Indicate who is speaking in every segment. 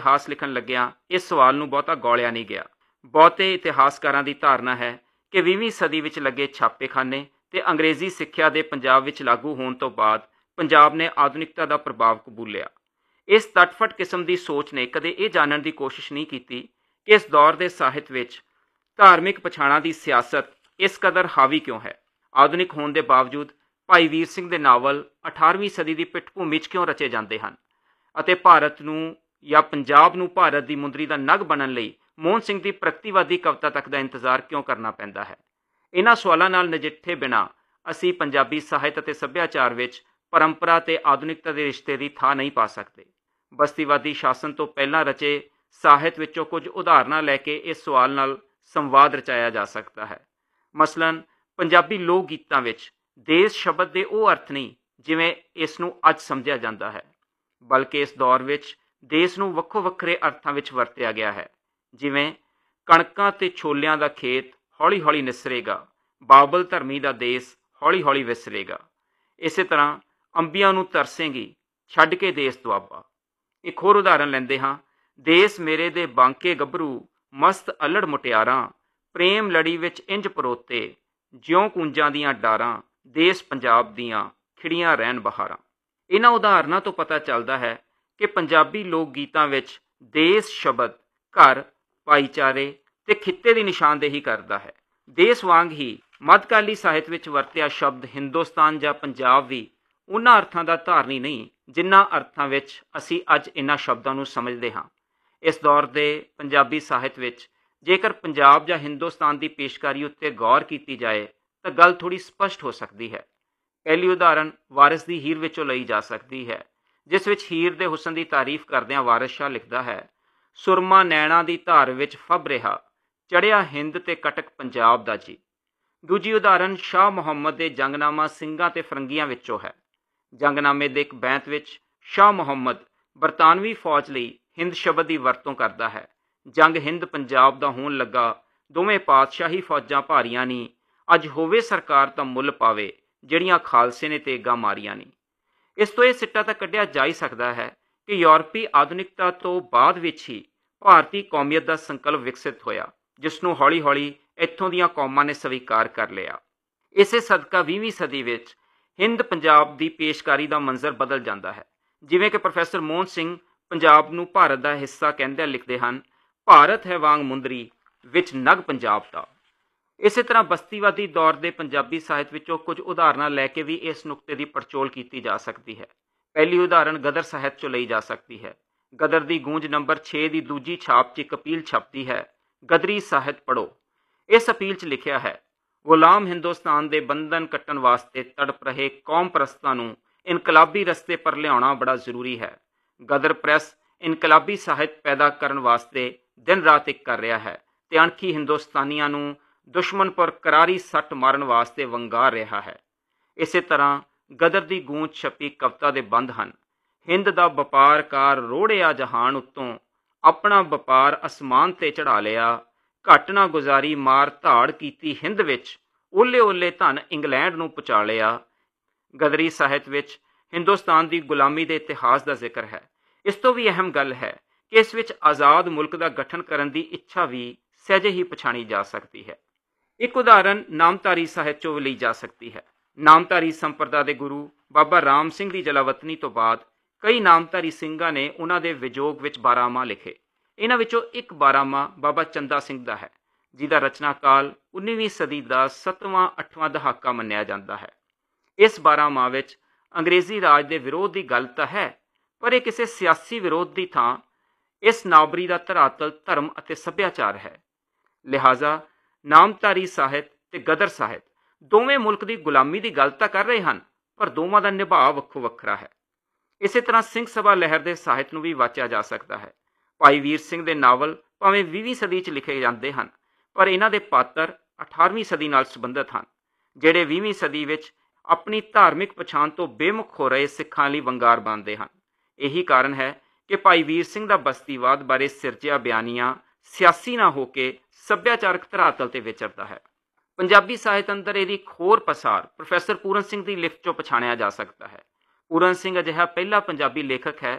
Speaker 1: ਇਤਿਹਾਸ ਲਿਖਣ ਲੱਗਿਆਂ ਇਸ ਸਵਾਲ ਨੂੰ ਬਹੁਤਾ ਗੌਲਿਆ ਨਹੀਂ ਗਿਆ। ਬਹੁਤੇ ਇਤਿਹਾਸਕਾਰਾਂ ਦੀ ਧਾਰਨਾ ਹੈ ਕਿ 20ਵੀਂ ਸਦੀ ਵਿੱਚ ਲੱਗੇ ਛਾਪੇਖਾਨੇ ਤੇ ਅੰਗਰੇਜ਼ੀ ਸਿੱਖਿਆ ਦੇ ਪੰਜਾਬ ਵਿੱਚ ਲਾਗੂ ਹੋਣ ਤੋਂ ਬਾਅਦ ਪੰਜਾਬ ਨੇ ਆਧੁਨਿਕਤਾ ਦਾ ਪ੍ਰਭਾਵ ਕਬੂਲਿਆ। ਇਸ ਤਟਫਟ ਕਿਸਮ ਦੀ ਸੋਚ ਨੇ ਕਦੇ ਇਹ ਜਾਣਨ ਦੀ ਕੋਸ਼ਿਸ਼ ਨਹੀਂ ਕੀਤੀ ਕਿ ਇਸ ਦੌਰ ਦੇ ਸਾਹਿਤ ਵਿੱਚ ਧਾਰਮਿਕ ਪਛਾਣਾਂ ਦੀ ਸਿਆਸਤ ਇਸ ਕਦਰ ਹਾਵੀ ਕਿਉਂ ਹੈ। ਆਧੁਨਿਕ ਹੋਣ ਦੇ ਬਾਵਜੂਦ ਭਾਈ ਵੀਰ ਸਿੰਘ ਦੇ ਨਾਵਲ 18ਵੀਂ ਸਦੀ ਦੀ ਪਿੱਠਭੂਮੀ 'ਚ ਕਿਉਂ ਰਚੇ ਜਾਂਦੇ ਹਨ ਅਤੇ ਭਾਰਤ ਨੂੰ ਜਾਂ ਪੰਜਾਬ ਨੂੰ ਭਾਰਤ ਦੀ ਮੁੰਦਰੀ ਦਾ ਨਗ ਬਣਨ ਲਈ ਮੋਹਨ ਸਿੰਘ ਦੀ ਪ੍ਰਗਤੀਵਾਦੀ ਕਵਿਤਾ ਤੱਕ ਦਾ ਇੰਤਜ਼ਾਰ ਕਿਉਂ ਕਰਨਾ ਪੈਂਦਾ ਹੈ। ਇਹਨਾਂ ਸਵਾਲਾਂ ਨਾਲ ਨਜਿੱਠੇ ਬਿਨਾਂ ਅਸੀਂ ਪੰਜਾਬੀ ਸਾਹਿਤ ਅਤੇ ਸੱਭਿਆਚਾਰ ਵਿੱਚ ਪਰੰਪਰਾ ਤੇ ਆਧੁਨਿਕਤਾ ਦੇ ਰਿਸ਼ਤੇ ਦੀ ਥਾਂ ਨਹੀਂ ਪਾ ਸਕਦੇ। ਬਸਤੀਵਾਦੀ ਸ਼ਾਸਨ ਤੋਂ ਪਹਿਲਾਂ ਰਚੇ ਸਾਹਿਤ ਵਿੱਚੋਂ ਕੁਝ ਉਦਾਹਰਨਾਂ ਲੈ ਕੇ ਇਸ ਸਵਾਲ ਨਾਲ ਸੰਵਾਦ ਰਚਾਇਆ ਜਾ ਸਕਦਾ ਹੈ। ਮਸਲਨ ਪੰਜਾਬੀ ਲੋਕ ਗੀਤਾਂ ਵਿੱਚ ਦੇਸ਼ ਸ਼ਬਦ ਦੇ ਉਹ ਅਰਥ ਨਹੀਂ ਜਿਵੇਂ ਇਸ ਨੂੰ ਅੱਜ ਸਮਝਿਆ ਜਾਂਦਾ ਹੈ, ਬਲਕਿ ਇਸ ਦੌਰ ਵਿੱਚ ਦੇਸ਼ ਨੂੰ ਵੱਖੋ ਵੱਖਰੇ ਅਰਥਾਂ ਵਿੱਚ ਵਰਤਿਆ ਗਿਆ ਹੈ, ਜਿਵੇਂ ਕਣਕਾਂ ਤੇ ਛੋਲਿਆਂ ਦਾ ਖੇਤ ਹੌਲੀ ਹੌਲੀ ਨਿਸਰੇਗਾ, ਬਾਬਲ ਧਰਮੀ ਦਾ ਦੇਸ਼ ਹੌਲੀ ਹੌਲੀ ਵਿਸਰੇਗਾ। ਇਸੇ ਤਰ੍ਹਾਂ ਅੰਬੀਆਂ ਨੂੰ ਤਰਸੇਂਗੀ ਛੱਡ ਕੇ ਦੇਸ਼ ਦੁਆਬਾ। ਇੱਕ ਹੋਰ ਉਦਾਹਰਨ ਲੈਂਦੇ ਹਾਂ, ਦੇਸ਼ ਮੇਰੇ ਦੇ ਬਾਂਕੇ ਗੱਭਰੂ ਮਸਤ ਅਲੜ ਮੁਟਿਆਰਾਂ, ਪ੍ਰੇਮ ਲੜੀ ਵਿੱਚ ਇੰਜ ਪਰੋਤੇ ਜਿਉਂ ਕੂੰਜਾਂ ਦੀਆਂ ਡਾਰਾਂ, ਦੇਸ਼ ਪੰਜਾਬ ਦੀਆਂ ਖਿੜੀਆਂ ਰਹਿਣ ਬਹਾਰਾਂ। ਇਹਨਾਂ ਉਦਾਹਰਨਾਂ ਤੋਂ ਪਤਾ ਚੱਲਦਾ ਹੈ ਕਿ ਪੰਜਾਬੀ ਲੋਕ ਗੀਤਾਂ ਵਿੱਚ ਦੇਸ਼ ਸ਼ਬਦ ਘਰ, ਭਾਈਚਾਰੇ ਤੇ ਖਿੱਤੇ ਦੀ ਨਿਸ਼ਾਨਦੇਹੀ ਕਰਦਾ ਹੈ। ਦੇਸ਼ ਵਾਂਗ ਹੀ ਮੱਧਕਾਲੀ ਸਾਹਿਤ ਵਿੱਚ ਵਰਤਿਆ ਸ਼ਬਦ ਹਿੰਦੁਸਤਾਨ ਜਾਂ ਪੰਜਾਬ ਵੀ ਉਹਨਾਂ ਅਰਥਾਂ ਦਾ ਧਾਰਨੀ ਨਹੀਂ ਜਿਨ੍ਹਾਂ ਅਰਥਾਂ ਵਿੱਚ ਅਸੀਂ ਅੱਜ ਇਹਨਾਂ ਸ਼ਬਦਾਂ ਨੂੰ ਸਮਝਦੇ ਹਾਂ। ਇਸ ਦੌਰ ਦੇ ਪੰਜਾਬੀ ਸਾਹਿਤ ਵਿੱਚ ਜੇਕਰ ਪੰਜਾਬ ਜਾਂ ਹਿੰਦੁਸਤਾਨ ਦੀ ਪੇਸ਼ਕਾਰੀ ਉੱਤੇ ਗੌਰ ਕੀਤੀ ਜਾਏ ਤਾਂ ਗੱਲ ਥੋੜ੍ਹੀ ਸਪਸ਼ਟ ਹੋ ਸਕਦੀ ਹੈ। ਪਹਿਲੀ ਉਦਾਹਰਨ ਵਾਰਿਸ ਦੀ ਹੀਰ ਵਿੱਚੋਂ ਲਈ ਜਾ ਸਕਦੀ ਹੈ, ਜਿਸ ਵਿੱਚ ਹੀਰ ਦੇ ਹੁਸਨ ਦੀ ਤਾਰੀਫ ਕਰਦਿਆਂ ਵਾਰਿਸ ਸ਼ਾਹ ਲਿਖਦਾ ਹੈ, ਸੁਰਮਾ ਨੈਣਾ ਦੀ ਧਾਰ ਵਿੱਚ ਫੱਬ ਰਿਹਾ, ਚੜ੍ਹਿਆ ਹਿੰਦ ਤੇ ਕਟਕ ਪੰਜਾਬ ਦਾ ਜੀ। ਦੂਜੀ ਉਦਾਹਰਨ ਸ਼ਾਹ ਮੁਹੰਮਦ ਦੇ ਜੰਗਨਾਮਾ ਸਿੰਘਾਂ ਤੇ ਫਰੰਗੀਆਂ ਵਿੱਚੋਂ ਹੈ। ਜੰਗਨਾਮੇ ਦੇ ਇੱਕ ਬੈਂਤ ਵਿੱਚ ਸ਼ਾਹ ਮੁਹੰਮਦ ਬਰਤਾਨਵੀ ਫੌਜ ਲਈ ਹਿੰਦ ਸ਼ਬਦ ਦੀ ਵਰਤੋਂ ਕਰਦਾ ਹੈ। ਜੰਗ ਹਿੰਦ ਪੰਜਾਬ ਦਾ ਹੋਣ ਲੱਗਾ, ਦੋਵੇਂ ਪਾਤਸ਼ਾਹੀ ਫੌਜਾਂ ਭਾਰੀਆਂ ਨੀ, ਅੱਜ ਹੋਵੇ ਸਰਕਾਰ ਤਾਂ ਮੁੱਲ ਪਾਵੇ, ਜਿਹੜੀਆਂ ਖਾਲਸੇ ਨੇ ਤੇਗਾਂ ਮਾਰੀਆਂ ਨੀ। ਇਸ ਤੋਂ ਇਹ ਸਿੱਟਾ ਤਾਂ ਕੱਢਿਆ ਜਾ ਹੀ ਸਕਦਾ ਹੈ ਕਿ ਯੂਰਪੀ ਆਧੁਨਿਕਤਾ ਤੋਂ ਬਾਅਦ ਵਿੱਚ ਹੀ ਭਾਰਤੀ ਕੌਮੀਅਤ ਦਾ ਸੰਕਲਪ ਵਿਕਸਿਤ ਹੋਇਆ, ਜਿਸ ਨੂੰ ਹੌਲੀ ਹੌਲੀ ਇੱਥੋਂ ਦੀਆਂ ਕੌਮਾਂ ਨੇ ਸਵੀਕਾਰ ਕਰ ਲਿਆ। ਇਸੇ ਸਦਕਾ 20ਵੀਂ ਸਦੀ ਵਿੱਚ ਹਿੰਦ ਪੰਜਾਬ ਦੀ ਪੇਸ਼ਕਾਰੀ ਦਾ ਮੰਜ਼ਰ ਬਦਲ ਜਾਂਦਾ ਹੈ। ਜਿਵੇਂ ਕਿ ਪ੍ਰੋਫੈਸਰ ਮੋਹਨ ਸਿੰਘ ਪੰਜਾਬ ਨੂੰ ਭਾਰਤ ਦਾ ਹਿੱਸਾ ਕਹਿੰਦਿਆਂ ਲਿਖਦੇ ਹਨ, ਭਾਰਤ ਹੈ ਵਾਂਗ ਮੁੰਦਰੀ ਵਿੱਚ ਨਗ ਪੰਜਾਬ ਦਾ। ਇਸੇ ਤਰ੍ਹਾਂ ਬਸਤੀਵਾਦੀ ਦੌਰ ਦੇ ਪੰਜਾਬੀ ਸਾਹਿਤ ਵਿੱਚੋਂ ਕੁਝ ਉਦਾਹਰਨਾਂ ਲੈ ਕੇ ਵੀ ਇਸ ਨੁਕਤੇ ਦੀ ਪੜਚੋਲ ਕੀਤੀ ਜਾ ਸਕਦੀ ਹੈ। ਪਹਿਲੀ ਉਦਾਹਰਨ ਗਦਰ ਸਾਹਿਤ 'ਚੋਂ ਲਈ ਜਾ ਸਕਦੀ ਹੈ। ਗਦਰ ਦੀ ਗੂੰਜ ਨੰਬਰ 6 ਦੀ ਦੂਜੀ ਛਾਪ 'ਚ ਇੱਕ ਅਪੀਲ ਛਪਦੀ ਹੈ, ਗਦਰੀ ਸਾਹਿਤ ਪੜ੍ਹੋ। ਇਸ ਅਪੀਲ 'ਚ ਲਿਖਿਆ ਹੈ, ਗੁਲਾਮ ਹਿੰਦੁਸਤਾਨ ਦੇ ਬੰਧਨ ਕੱਟਣ ਵਾਸਤੇ ਤੜਪ ਰਹੇ ਕੌਮ ਪ੍ਰਸਤਾਂ ਨੂੰ ਇਨਕਲਾਬੀ ਰਸਤੇ ਪਰ ਲਿਆਉਣਾ ਬੜਾ ਜ਼ਰੂਰੀ ਹੈ। ਗਦਰ ਪ੍ਰੈਸ ਇਨਕਲਾਬੀ ਸਾਹਿਤ ਪੈਦਾ ਕਰਨ ਵਾਸਤੇ ਦਿਨ ਰਾਤ ਇੱਕ ਕਰ ਰਿਹਾ ਹੈ ਤੇ ਅਣਖੀ ਹਿੰਦੁਸਤਾਨੀਆਂ ਨੂੰ ਦੁਸ਼ਮਣ ਪਰ ਕਰਾਰੀ ਸੱਟ ਮਾਰਨ ਵਾਸਤੇ ਵੰਗਾਰ ਰਿਹਾ ਹੈ। ਇਸੇ ਤਰ੍ਹਾਂ ਗਦਰ ਦੀ ਗੂੰਜ ਛਪੀ ਕਵਿਤਾ ਦੇ ਬੰਦ ਹਨ, ਹਿੰਦ ਦਾ ਵਪਾਰਕਾਰ ਰੋੜਿਆ ਜਹਾਨ ਉੱਤੋਂ, ਆਪਣਾ ਵਪਾਰ ਅਸਮਾਨ ਤੇ ਚੜ੍ਹਾ ਲਿਆ, ਘੱਟ ਨਾ ਗੁਜ਼ਾਰੀ ਮਾਰ ਧਾੜ ਕੀਤੀ ਹਿੰਦ ਵਿੱਚ, ਓਲੇ ਓਲੇ ਧਨ ਇੰਗਲੈਂਡ ਨੂੰ ਪਹੁੰਚਾ ਲਿਆ। ਗਦਰੀ ਸਾਹਿਤ ਵਿੱਚ ਹਿੰਦੁਸਤਾਨ ਦੀ ਗੁਲਾਮੀ ਦੇ ਇਤਿਹਾਸ ਦਾ ਜ਼ਿਕਰ ਹੈ। ਇਸ ਤੋਂ ਵੀ ਅਹਿਮ ਗੱਲ ਹੈ ਕਿ ਇਸ ਵਿੱਚ ਆਜ਼ਾਦ ਮੁਲਕ ਦਾ ਗਠਨ ਕਰਨ ਦੀ ਇੱਛਾ ਵੀ ਸਹਿਜੇ ਹੀ ਪਛਾਣੀ ਜਾ ਸਕਦੀ ਹੈ। ਇੱਕ ਉਦਾਹਰਨ ਨਾਮਧਾਰੀ ਸਾਹਿਤ 'ਚੋਂ ਲਈ ਜਾ ਸਕਦੀ ਹੈ। ਨਾਮਧਾਰੀ ਸੰਪਰਦਾ ਦੇ ਗੁਰੂ ਬਾਬਾ ਰਾਮ ਸਿੰਘ ਦੀ ਜਲਾਵਤਨੀ ਤੋਂ ਬਾਅਦ ਕਈ ਨਾਮਧਾਰੀ ਸਿੰਘਾਂ ਨੇ ਉਹਨਾਂ ਦੇ ਵਿਜੋਗ ਵਿੱਚ ਬਾਰਾਂਮਾਹ ਲਿਖੇ। ਇਹਨਾਂ ਵਿੱਚੋਂ ਇੱਕ ਬਾਰਾਂਮਾਹ ਬਾਬਾ ਚੰਦਾ ਸਿੰਘ ਦਾ ਹੈ, ਜਿਹਦਾ ਰਚਨਾ ਕਾਲ 19ਵੀਂ ਸਦੀ ਦਾ 7ਵਾਂ 8ਵਾਂ ਦਹਾਕਾ ਮੰਨਿਆ ਜਾਂਦਾ ਹੈ। ਇਸ ਬਾਰਾਂਮਾਹ ਵਿੱਚ ਅੰਗਰੇਜ਼ੀ ਰਾਜ ਦੇ ਵਿਰੋਧ ਦੀ ਗੱਲ ਤਾਂ ਹੈ, ਪਰ ਇਹ ਕਿਸੇ ਸਿਆਸੀ ਵਿਰੋਧ ਦੀ ਥਾਂ ਇਸ ਨਾਬਰੀ ਦਾ ਧਰਾਤਲ ਧਰਮ ਅਤੇ ਸੱਭਿਆਚਾਰ ਹੈ। ਲਿਹਾਜ਼ਾ ਨਾਮਧਾਰੀ ਸਾਹਿਤ ਤੇ ਗਦਰ ਸਾਹਿਤ ਦੋਵੇਂ ਮੁਲਕ ਦੀ ਗੁਲਾਮੀ ਦੀ ਗੱਲ ਤਾਂ ਕਰ ਰਹੇ ਹਨ, ਪਰ ਦੋਵਾਂ ਦਾ ਨਿਭਾਅ ਵੱਖੋ ਵੱਖਰਾ ਹੈ। ਇਸੇ ਤਰ੍ਹਾਂ ਸਿੰਘ ਸਭਾ ਲਹਿਰ ਦੇ ਸਾਹਿਤ ਨੂੰ ਵੀ ਵਾਚਿਆ ਜਾ ਸਕਦਾ ਹੈ। ਭਾਈ ਵੀਰ ਸਿੰਘ ਦੇ ਨਾਵਲ ਭਾਵੇਂ 20ਵੀਂ ਸਦੀ 'ਚ ਲਿਖੇ ਜਾਂਦੇ ਹਨ, ਪਰ ਇਹਨਾਂ ਦੇ ਪਾਤਰ 18ਵੀਂ ਸਦੀ ਨਾਲ ਸੰਬੰਧਿਤ ਹਨ, ਜਿਹੜੇ 20ਵੀਂ ਸਦੀ ਵਿੱਚ ਆਪਣੀ ਧਾਰਮਿਕ ਪਛਾਣ ਤੋਂ ਬੇਮੁਖ ਹੋ ਰਹੇ ਸਿੱਖਾਂ ਲਈ ਵੰਗਾਰ ਬਣਦੇ ਹਨ। ਇਹੀ ਕਾਰਨ ਹੈ ਕਿ ਭਾਈ ਵੀਰ ਸਿੰਘ ਦਾ ਬਸਤੀਵਾਦ ਬਾਰੇ ਸਿਰਜਿਆ ਬਿਆਨੀਆਂ ਸਿਆਸੀ ਨਾ ਹੋ ਕੇ ਸੱਭਿਆਚਾਰਕ ਧਰਾਤਲ 'ਤੇ ਵਿਚਰਦਾ ਹੈ। ਪੰਜਾਬੀ ਸਾਹਿਤ ਅੰਦਰ ਇਹਦੀ ਇੱਕ ਹੋਰ ਪਸਾਰ ਪ੍ਰੋਫੈਸਰ ਪੂਰਨ ਸਿੰਘ ਦੀ ਲਿਖਤ 'ਚੋਂ ਪਛਾਣਿਆ ਜਾ ਸਕਦਾ ਹੈ। ਪੂਰਨ ਸਿੰਘ ਅਜਿਹਾ ਪਹਿਲਾ ਪੰਜਾਬੀ ਲੇਖਕ ਹੈ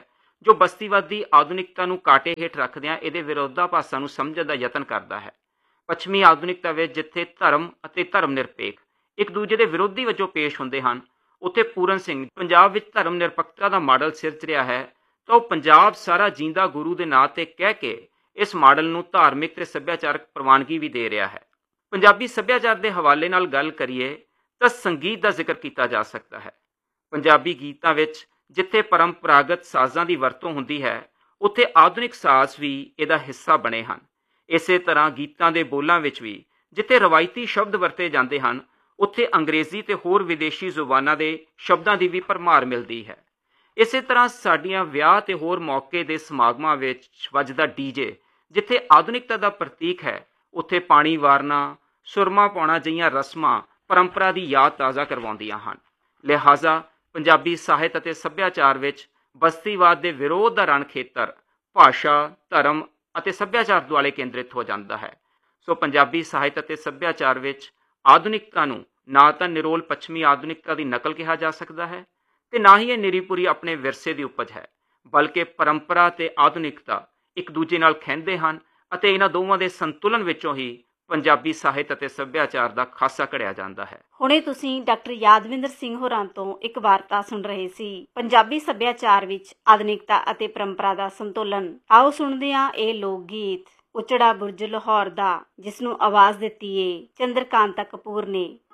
Speaker 1: ਜੋ ਬਸਤੀਵਾਦੀ ਆਧੁਨਿਕਤਾ ਨੂੰ ਕਾਟੇ ਹੇਠ ਰੱਖਦਿਆਂ ਇਹਦੇ ਵਿਰੋਧਾਭਾਸਾਂ ਨੂੰ ਸਮਝਣ ਦਾ ਯਤਨ ਕਰਦਾ ਹੈ। ਪੱਛਮੀ ਆਧੁਨਿਕਤਾ ਵਿੱਚ ਜਿੱਥੇ ਧਰਮ ਅਤੇ ਧਰਮ ਨਿਰਪੇਖ ਇੱਕ ਦੂਜੇ ਦੇ ਵਿਰੋਧੀ ਵਜੋਂ ਪੇਸ਼ ਹੁੰਦੇ ਹਨ, ਉੱਥੇ ਪੂਰਨ ਸਿੰਘ ਪੰਜਾਬ ਵਿੱਚ ਧਰਮ ਨਿਰਪੱਖਤਾ ਦਾ ਮਾਡਲ ਸਿਰਜ ਰਿਹਾ ਹੈ, ਤਾਂ ਉਹ ਪੰਜਾਬ ਸਾਰਾ ਜੀਂਦਾ ਗੁਰੂ ਦੇ ਨਾਂ 'ਤੇ ਕਹਿ ਕੇ ਇਸ ਮਾਡਲ ਨੂੰ ਧਾਰਮਿਕ ਤੇ ਸੱਭਿਆਚਾਰਕ ਪ੍ਰਵਾਨਗੀ ਵੀ ਦੇ ਰਿਹਾ ਹੈ। ਪੰਜਾਬੀ ਸੱਭਿਆਚਾਰ ਦੇ ਹਵਾਲੇ ਨਾਲ ਗੱਲ ਕਰੀਏ ਤਾਂ ਸੰਗੀਤ ਦਾ ਜ਼ਿਕਰ ਕੀਤਾ ਜਾ ਸਕਦਾ ਹੈ। ਪੰਜਾਬੀ ਗੀਤਾਂ ਵਿੱਚ ਜਿੱਥੇ ਪਰੰਪਰਾਗਤ ਸਾਜ਼ਾਂ ਦੀ ਵਰਤੋਂ ਹੁੰਦੀ ਹੈ, ਉੱਥੇ ਆਧੁਨਿਕ ਸਾਜ਼ ਵੀ ਇਹਦਾ ਹਿੱਸਾ ਬਣੇ ਹਨ। ਇਸੇ ਤਰ੍ਹਾਂ ਗੀਤਾਂ ਦੇ ਬੋਲਾਂ ਵਿੱਚ ਵੀ ਜਿੱਥੇ ਰਵਾਇਤੀ ਸ਼ਬਦ ਵਰਤੇ ਜਾਂਦੇ ਹਨ, ਉੱਥੇ ਅੰਗਰੇਜ਼ੀ ਤੇ ਹੋਰ ਵਿਦੇਸ਼ੀ ਜ਼ੁਬਾਨਾਂ ਦੇ ਸ਼ਬਦਾਂ ਦੀ ਵੀ ਭਰਮਾਰ ਮਿਲਦੀ ਹੈ। ਇਸੇ ਤਰ੍ਹਾਂ ਸਾਡੀਆਂ ਵਿਆਹ ਤੇ ਹੋਰ ਮੌਕੇ ਦੇ ਸਮਾਗਮਾਂ ਵਿੱਚ ਵੱਜਦਾ ਡੀਜੇ ਜਿੱਥੇ ਆਧੁਨਿਕਤਾ ਦਾ ਪ੍ਰਤੀਕ ਹੈ, ਉੱਥੇ ਪਾਣੀ ਵਾਰਨਾ, ਸੁਰਮਾ ਪਾਉਣਾ ਜਿਹੀਆਂ ਰਸਮਾਂ ਪਰੰਪਰਾ ਦੀ ਯਾਦ ਤਾਜ਼ਾ ਕਰਵਾਉਂਦੀਆਂ ਹਨ। ਲਿਹਾਜ਼ਾ ਪੰਜਾਬੀ ਸਾਹਿਤ ਅਤੇ ਸੱਭਿਆਚਾਰ ਵਿੱਚ ਬਸਤੀਵਾਦ ਦੇ ਵਿਰੋਧ ਦਾ ਰਣ ਖੇਤਰ ਭਾਸ਼ਾ, ਧਰਮ ਅਤੇ ਸੱਭਿਆਚਾਰ ਦੁਆਲੇ ਕੇਂਦਰਿਤ ਹੋ ਜਾਂਦਾ ਹੈ। ਸੋ ਪੰਜਾਬੀ ਸਾਹਿਤ ਅਤੇ ਸੱਭਿਆਚਾਰ ਵਿੱਚ ਆਧੁਨਿਕਤਾ ਨੂੰ ਨਾ ਤਾਂ ਨਿਰੋਲ ਪੱਛਮੀ ਆਧੁਨਿਕਤਾ ਦੀ ਨਕਲ ਕਿਹਾ ਜਾ ਸਕਦਾ ਹੈ ਤੇ ਨਾ ਹੀ ਇਹ ਨਿਰੀਪੁਰੀ ਆਪਣੇ ਵਿਰਸੇ ਦੀ ਉਪਜ ਹੈ, ਬਲਕਿ ਪਰੰਪਰਾ ਤੇ ਆਧੁਨਿਕਤਾ ਇੱਕ ਦੂਜੇ ਨਾਲ ਖਹਿੰਦੇ ਹਨ ਅਤੇ ਇਹਨਾਂ ਦੋਵਾਂ ਦੇ ਸੰਤੁਲਨ ਵਿੱਚੋਂ ਹੀ ਪੰਜਾਬੀ ਸਾਹਿਤ ਅਤੇ ਸੱਭਿਆਚਾਰ ਦਾ ਖਾਸਾ ਘੜਿਆ ਜਾਂਦਾ ਹੈ।
Speaker 2: ਹੁਣੇ ਤੁਸੀਂ ਡਾਕਟਰ ਯਾਦਵਿੰਦਰ ਸਿੰਘ ਹੋਰਾਂ ਤੋਂ ਇੱਕ ਵਾਰਤਾ ਸੁਣ ਰਹੇ ਸੀ, ਪੰਜਾਬੀ ਸੱਭਿਆਚਾਰ ਵਿੱਚ ਆਧੁਨਿਕਤਾ ਅਤੇ ਪਰੰਪਰਾ ਦਾ ਸੰਤੁਲਨ। ਆਓ ਸੁਣਦੇ ਹਾਂ ਇਹ ਲੋਕ ਗੀਤ ਉਚੜਾ ਬੁਰਜ ਲਾਹੌਰ ਦਾ, ਜਿਸ ਨੂੰ ਆਵਾਜ਼ ਦਿੱਤੀ ਏ ਚੰਦਰਕਾਂਤਾ ਕਪੂਰ ਨੇ।